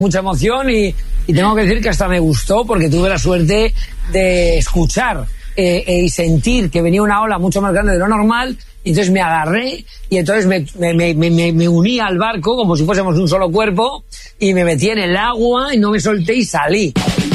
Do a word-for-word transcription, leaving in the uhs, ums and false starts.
mucha emoción y, y tengo que decir que hasta me gustó porque tuve la suerte de escuchar eh, eh, y sentir que venía una ola mucho más grande de lo normal, y entonces me agarré y entonces me, me, me, me, me uní al barco como si fuésemos un solo cuerpo y me metí en el agua y no me solté y salí.